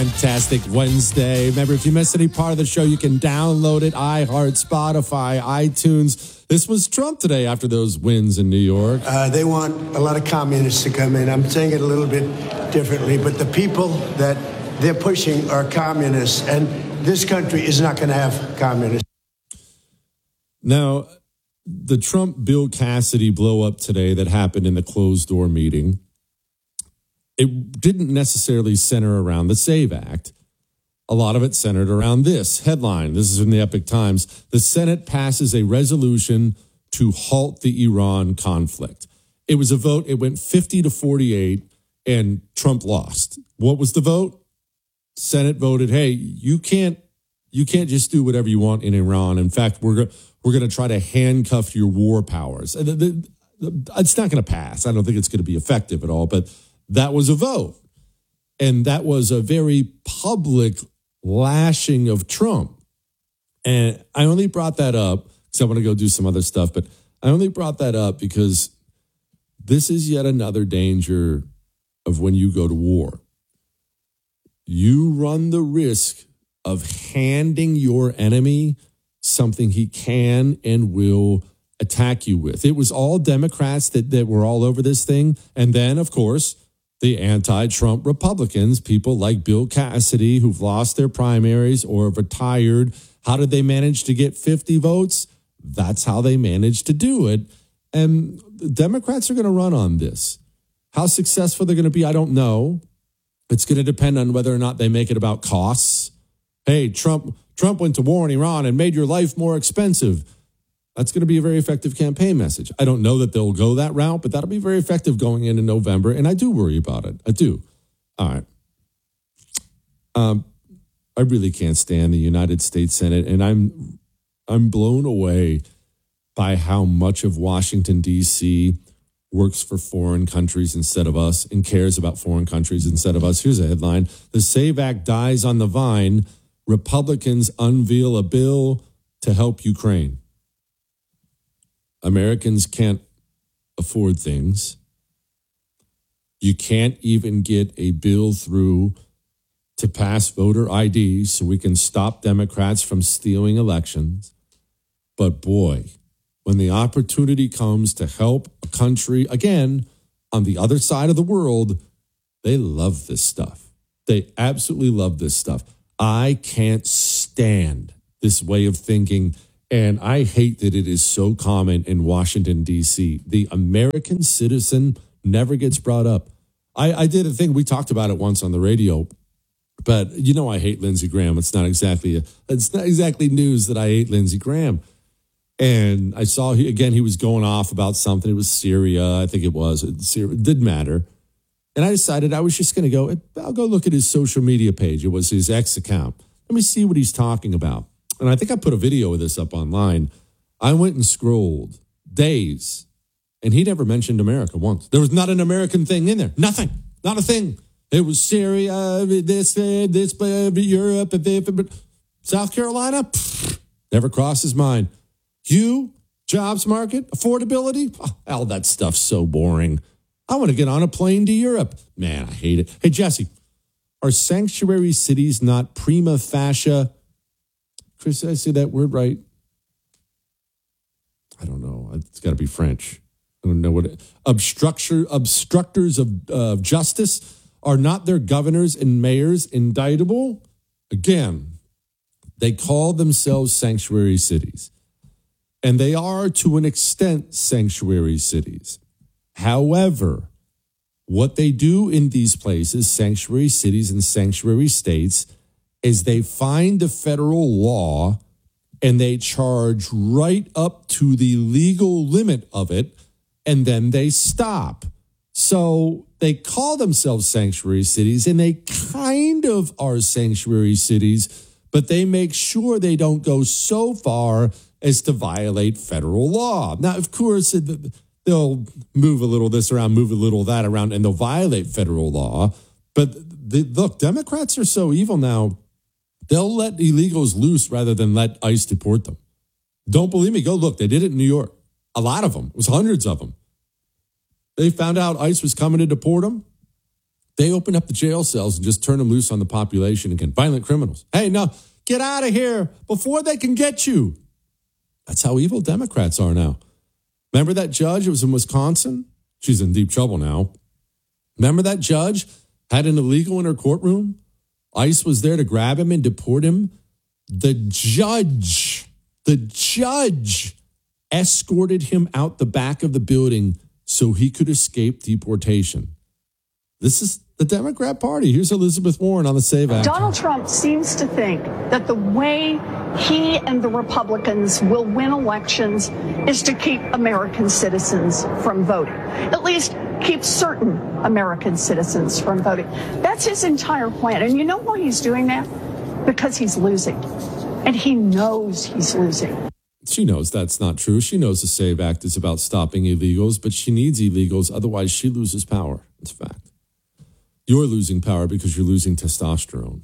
fantastic Wednesday. Remember, if you missed any part of the show, you can download it, iHeart, Spotify, iTunes. This was Trump today after those wins in New York. They want a lot of communists to come in. I'm saying it a little bit differently, but the people that they're pushing are communists, and this country is not going to have communists. Now, the Trump Bill Cassidy blow up today that happened in the closed door meeting, it didn't necessarily center around the SAVE Act. A lot of it centered around this headline. This is from the Epoch Times. The Senate passes a resolution to halt the Iran conflict. It was a vote. It went 50-48, and Trump lost. What was the vote? Senate voted, hey, you can't just do whatever you want in Iran. In fact, we're going to try to handcuff your war powers. It's not going to pass. I don't think it's going to be effective at all, but that was a vote. And that was a very public lashing of Trump. And I only brought that up because I want to go do some other stuff, but I only brought that up because this is yet another danger of when you go to war. You run the risk of handing your enemy something he can and will attack you with. It was all Democrats that were all over this thing. And then, of course, the anti-Trump Republicans, people like Bill Cassidy, who've lost their primaries or have retired. How did they manage to get 50 votes? That's how they managed to do it. And the Democrats are going to run on this. How successful they're going to be, I don't know. It's going to depend on whether or not they make it about costs. Hey, Trump went to war in Iran and made your life more expensive. That's going to be a very effective campaign message. I don't know that they'll go that route, but that'll be very effective going into November. And I do worry about it. I do. All right. I really can't stand the United States Senate, and I'm blown away by how much of Washington, D.C. works for foreign countries instead of us and cares about foreign countries instead of us. Here's a headline. The SAVE Act dies on the vine. Republicans unveil a bill to help Ukraine. Americans can't afford things. You can't even get a bill through to pass voter ID so we can stop Democrats from stealing elections. But boy, when the opportunity comes to help a country, again, on the other side of the world, they love this stuff. They absolutely love this stuff. I can't stand this way of thinking. And I hate that it is so common in Washington, D.C. The American citizen never gets brought up. I did a thing. We talked about it once on the radio, but you know I hate Lindsey Graham. It's not exactly news that I hate Lindsey Graham. And I saw, he was going off about something. It was Syria, I think it was. It didn't matter. And I decided I was just going to I'll go look at his social media page. It was his X account. Let me see what he's talking about. And I think I put a video of this up online. I went and scrolled days, and he never mentioned America once. There was not an American thing in there. Nothing. Not a thing. It was Syria, this, Europe, but South Carolina, never crossed his mind. Jobs market, affordability, all that stuff's so boring. I want to get on a plane to Europe. Man, I hate it. Hey, Jesse, are sanctuary cities not prima facie? Chris, did I say that word right? I don't know. It's got to be French. I don't know what obstructors of justice. Are not their governors and mayors indictable? Again, they call themselves sanctuary cities. And they are, to an extent, sanctuary cities. However, what they do in these places, sanctuary cities and sanctuary states, is they find a federal law and they charge right up to the legal limit of it, and then they stop. So they call themselves sanctuary cities, and they kind of are sanctuary cities, but they make sure they don't go so far as to violate federal law. Now, of course, they'll move a little this around, move a little that around, and they'll violate federal law. But look, Democrats are so evil now. They'll let illegals loose rather than let ICE deport them. Don't believe me? Go look. They did it in New York. A lot of them. It was hundreds of them. They found out ICE was coming to deport them. They open up the jail cells and just turn them loose on the population again. Violent criminals. Hey, no, get out of here before they can get you. That's how evil Democrats are now. Remember that judge? It was in Wisconsin. She's in deep trouble now. Remember that judge had an illegal in her courtroom? ICE was there to grab him and deport him. The judge escorted him out the back of the building so he could escape deportation. This is the Democrat Party. Here's Elizabeth Warren on the SAVE Act. Donald Trump seems to think that the way he and the Republicans will win elections is to keep American citizens from voting. At least keep certain American citizens from voting. That's his entire plan. And you know why he's doing that? Because he's losing. And he knows he's losing. She knows that's not true. She knows the SAVE Act is about stopping illegals, but she needs illegals. Otherwise, she loses power. It's a fact. You're losing power because you're losing testosterone.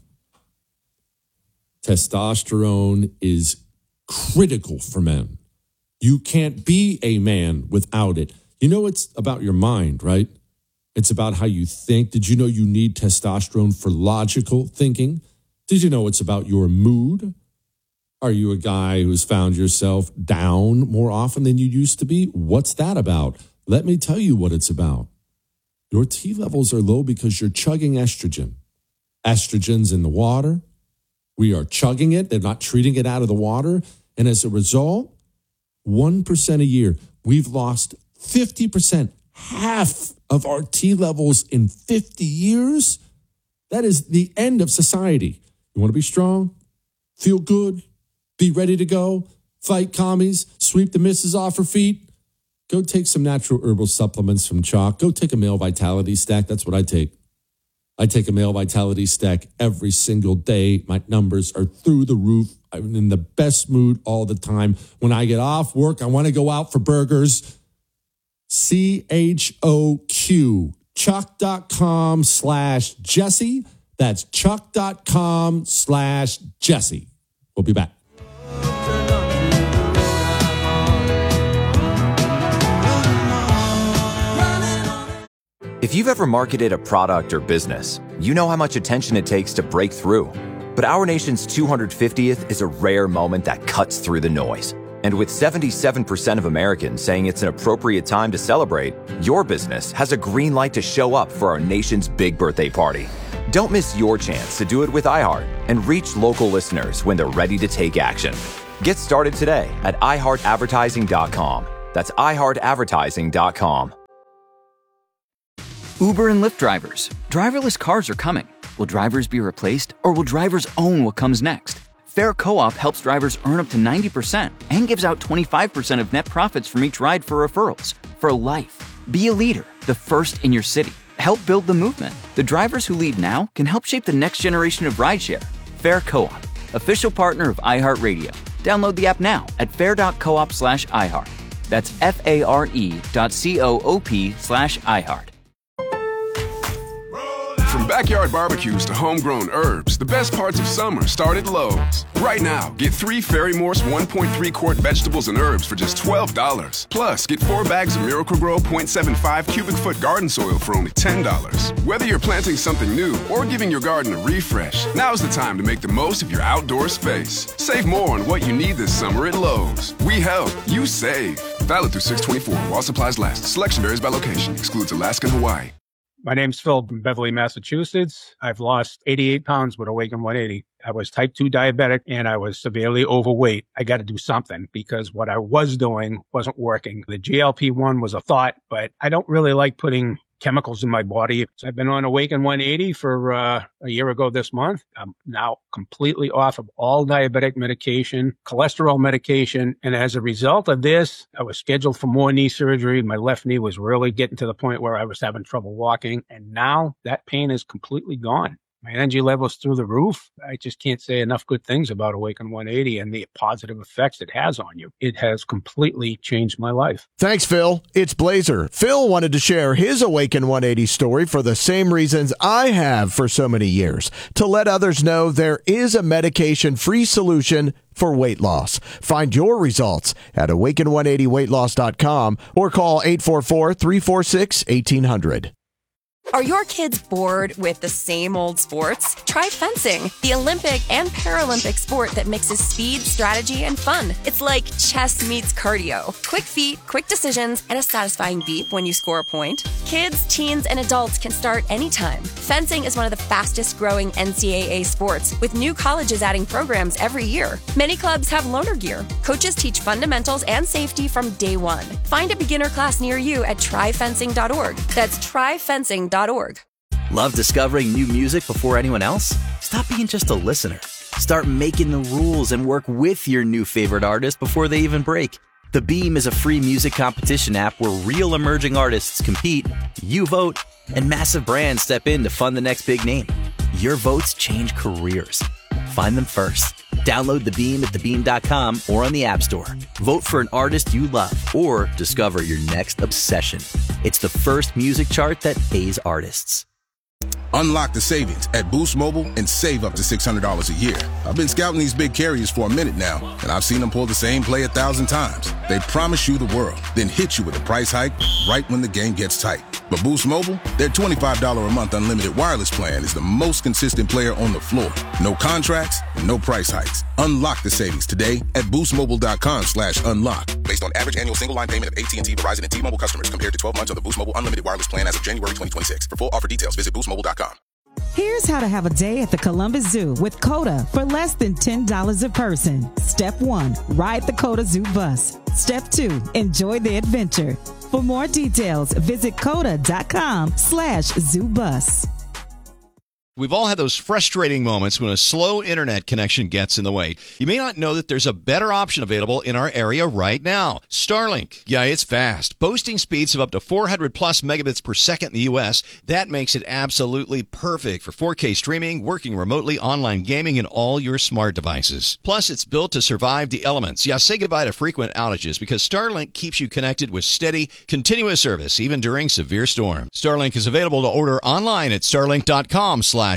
Testosterone is critical for men. You can't be a man without it. You know it's about your mind, right? It's about how you think. Did you know you need testosterone for logical thinking? Did you know it's about your mood? Are you a guy who's found yourself down more often than you used to be? What's that about? Let me tell you what it's about. Your T levels are low because you're chugging estrogen. Estrogen's in the water. We are chugging it. They're not treating it out of the water. And as a result, 1% a year, we've lost 50%, half of our T levels in 50 years. That is the end of society. You want to be strong, feel good, be ready to go, fight commies, sweep the missus off her feet. Go take some natural herbal supplements from Chalk. Go take a male vitality stack. That's what I take. I take a male vitality stack every single day. My numbers are through the roof. I'm in the best mood all the time. When I get off work, I want to go out for burgers. CHOQ. Chuck.com/Jesse. That's Chuck.com/Jesse. We'll be back. If you've ever marketed a product or business, you know how much attention it takes to break through. But our nation's 250th is a rare moment that cuts through the noise. And with 77% of Americans saying it's an appropriate time to celebrate, your business has a green light to show up for our nation's big birthday party. Don't miss your chance to do it with iHeart and reach local listeners when they're ready to take action. Get started today at iHeartAdvertising.com. That's iHeartAdvertising.com. Uber and Lyft drivers. Driverless cars are coming. Will drivers be replaced, or will drivers own what comes next? Fair Co-op helps drivers earn up to 90% and gives out 25% of net profits from each ride for referrals. For life. Be a leader, the first in your city. Help build the movement. The drivers who lead now can help shape the next generation of rideshare. Fair Co-op, official partner of iHeartRadio. Download the app now at fair.coop/iHeart. That's FARE.coop/iHeart. From backyard barbecues to homegrown herbs, the best parts of summer start at Lowe's. Right now, get 3 Ferry Morse 1.3-quart vegetables and herbs for just $12. Plus, get 4 bags of Miracle-Gro 0.75 cubic foot garden soil for only $10. Whether you're planting something new or giving your garden a refresh, now's the time to make the most of your outdoor space. Save more on what you need this summer at Lowe's. We help, you save. Valid through 6/24 while supplies last. Selection varies by location. Excludes Alaska and Hawaii. My name's Phil from Beverly, Massachusetts. I've lost 88 pounds with Awaken 180. I was type 2 diabetic and I was severely overweight. I got to do something because what I was doing wasn't working. The GLP-1 was a thought, but I don't really like putting chemicals in my body. So I've been on Awaken 180 for a year ago this month. I'm now completely off of all diabetic medication, cholesterol medication. And as a result of this, I was scheduled for more knee surgery. My left knee was really getting to the point where I was having trouble walking. And now that pain is completely gone. My energy level's through the roof. I just can't say enough good things about Awaken 180 and the positive effects it has on you. It has completely changed my life. Thanks, Phil. It's Blazer. Phil wanted to share his Awaken 180 story for the same reasons I have for so many years, to let others know there is a medication-free solution for weight loss. Find your results at awaken180weightloss.com or call 844-346-1800. Are your kids bored with the same old sports? Try fencing, the Olympic and Paralympic sport that mixes speed, strategy, and fun. It's like chess meets cardio. Quick feet, quick decisions, and a satisfying beep when you score a point. Kids, teens, and adults can start anytime. Fencing is one of the fastest growing NCAA sports, with new colleges adding programs every year. Many clubs have loaner gear. Coaches teach fundamentals and safety from day one. Find a beginner class near you at tryfencing.org. That's tryfencing.org. Love discovering new music before anyone else? Stop being just a listener. Start making the rules and work with your new favorite artist before they even break. The Beam is a free music competition app where real emerging artists compete, you vote, and massive brands step in to fund the next big name. Your votes change careers. Find them first. Download The Beam at thebeam.com or on the App Store. Vote for an artist you love or discover your next obsession. It's the first music chart that pays artists. Unlock the savings at Boost Mobile and save up to $600 a year. I've been scouting these big carriers for a minute now, and I've seen them pull the same play 1,000 times. They promise you the world, then hit you with a price hike right when the game gets tight. But Boost Mobile, their $25 a month unlimited wireless plan is the most consistent player on the floor. No contracts, and no price hikes. Unlock the savings today at boostmobile.com/unlock. Based on average annual single line payment of AT&T, Verizon, and T-Mobile customers compared to 12 months of the Boost Mobile unlimited wireless plan as of January 2026. For full offer details, visit boostmobile.com. Here's how to have a day at the Columbus Zoo with COTA for less than $10 a person. Step 1, ride the COTA Zoo bus. Step 2, enjoy the adventure. For more details, visit COTA.com/ZooBus. We've all had those frustrating moments when a slow internet connection gets in the way. You may not know that there's a better option available in our area right now. Starlink. Yeah, it's fast. Boasting speeds of up to 400 plus megabits per second in the U.S. That makes it absolutely perfect for 4K streaming, working remotely, online gaming, and all your smart devices. Plus, it's built to survive the elements. Yeah, say goodbye to frequent outages because Starlink keeps you connected with steady, continuous service, even during severe storms. Starlink is available to order online at starlink.com/radio.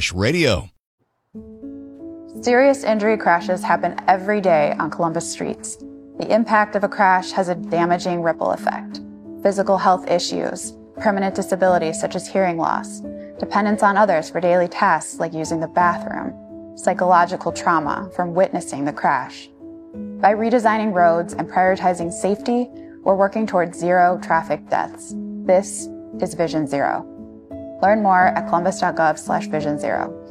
Serious injury crashes happen every day on Columbus streets. The impact of a crash has a damaging ripple effect. Physical health issues, permanent disabilities such as hearing loss, dependence on others for daily tasks like using the bathroom, psychological trauma from witnessing the crash. By redesigning roads and prioritizing safety, we're working towards zero traffic deaths. This is Vision Zero. Learn more at columbus.gov/vision0.